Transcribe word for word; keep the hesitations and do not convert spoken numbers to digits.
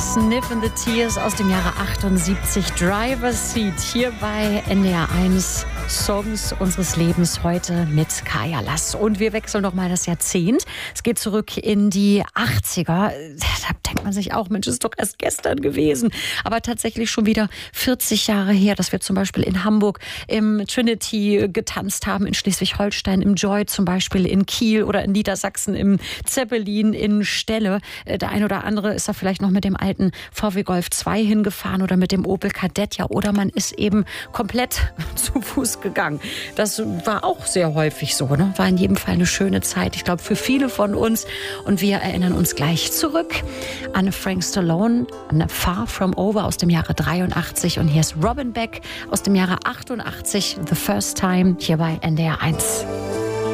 Sniff and the Tears aus dem Jahre achtundsiebzig. Driver's Seat hier bei N D R eins. Songs unseres Lebens heute mit Kaya Lass. Und wir wechseln noch mal das Jahrzehnt. Es geht zurück in die achtziger. Da denkt man sich auch, Mensch, ist doch erst gestern gewesen. Aber tatsächlich schon wieder vierzig Jahre her, dass wir zum Beispiel in Hamburg im Trinity getanzt haben, in Schleswig-Holstein im Joy zum Beispiel, in Kiel oder in Niedersachsen im Zeppelin, in Stelle. Der ein oder andere ist da vielleicht noch mit dem alten V W Golf zwei hingefahren oder mit dem Opel Kadett. Ja, oder man ist eben komplett zu Fuß gegangen. Das war auch sehr häufig so, ne? War in jedem Fall eine schöne Zeit, ich glaube, für viele von uns. Und wir erinnern uns gleich zurück an Frank Stallone, an Far From Over aus dem Jahre dreiundachtzig. Und hier ist Robin Beck aus dem Jahre achtundachtzig, The First Time, hier bei N D R eins.